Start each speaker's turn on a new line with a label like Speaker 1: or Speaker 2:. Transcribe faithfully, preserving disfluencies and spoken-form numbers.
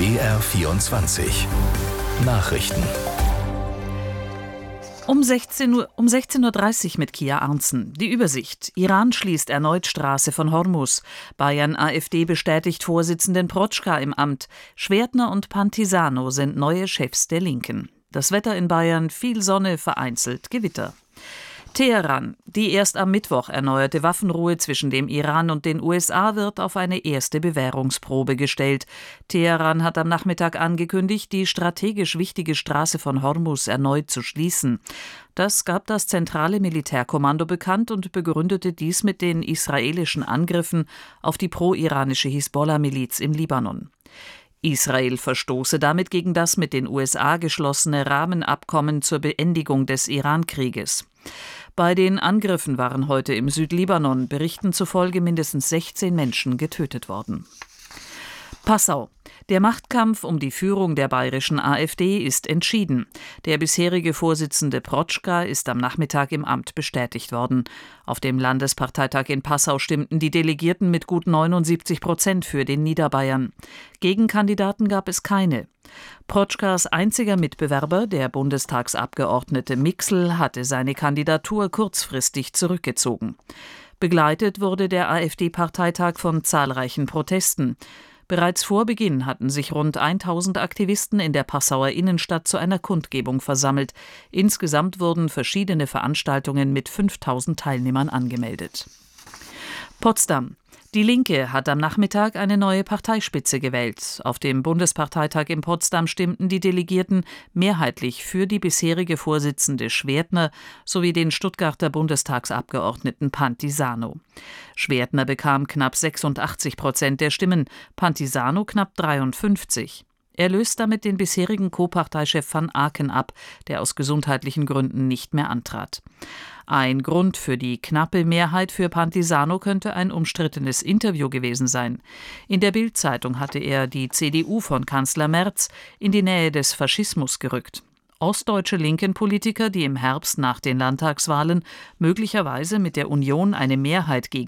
Speaker 1: B R vierundzwanzig Nachrichten.
Speaker 2: Um sechzehn Uhr, um sechzehn Uhr dreißig mit Kia Arntzen. Die Übersicht. Iran schließt erneut Straße von Hormuz. Bayern AfD bestätigt Vorsitzenden Protschka im Amt. Schwertner und Pantisano sind neue Chefs der Linken. Das Wetter in Bayern: viel Sonne, vereinzelt Gewitter. Teheran. Die erst am Mittwoch erneuerte Waffenruhe zwischen dem Iran und den U S A wird auf eine erste Bewährungsprobe gestellt. Teheran hat am Nachmittag angekündigt, die strategisch wichtige Straße von Hormuz erneut zu schließen. Das gab das zentrale Militärkommando bekannt und begründete dies mit den israelischen Angriffen auf die pro-iranische Hisbollah-Miliz im Libanon. Israel verstoße damit gegen das mit den U S A geschlossene Rahmenabkommen zur Beendigung des Iran-Krieges. Bei den Angriffen waren heute im Südlibanon Berichten zufolge mindestens sechzehn Menschen getötet worden. Passau. Der Machtkampf um die Führung der bayerischen AfD ist entschieden. Der bisherige Vorsitzende Protschka ist am Nachmittag im Amt bestätigt worden. Auf dem Landesparteitag in Passau stimmten die Delegierten mit gut neunundsiebzig Prozent für den Niederbayern. Gegenkandidaten gab es keine. Protschkas einziger Mitbewerber, der Bundestagsabgeordnete Mixl, hatte seine Kandidatur kurzfristig zurückgezogen. Begleitet wurde der AfD-Parteitag von zahlreichen Protesten. Bereits vor Beginn hatten sich rund tausend Aktivisten in der Passauer Innenstadt zu einer Kundgebung versammelt. Insgesamt wurden verschiedene Veranstaltungen mit fünftausend Teilnehmern angemeldet. Potsdam. Die Linke hat am Nachmittag eine neue Parteispitze gewählt. Auf dem Bundesparteitag in Potsdam stimmten die Delegierten mehrheitlich für die bisherige Vorsitzende Schwertner sowie den Stuttgarter Bundestagsabgeordneten Pantisano. Schwertner bekam knapp sechsundachtzig Prozent der Stimmen, Pantisano knapp dreiundfünfzig. Er löst damit den bisherigen Co-Parteichef van Aken ab, der aus gesundheitlichen Gründen nicht mehr antrat. Ein Grund für die knappe Mehrheit für Pantisano könnte ein umstrittenes Interview gewesen sein. In der Bild-Zeitung hatte er die C D U von Kanzler Merz in die Nähe des Faschismus gerückt. Ostdeutsche Linken-Politiker, die im Herbst nach den Landtagswahlen möglicherweise mit der Union eine Mehrheit gegen